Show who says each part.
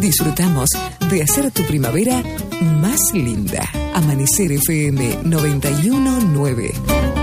Speaker 1: Disfrutamos de hacer tu primavera más linda. Amanecer FM 91.9.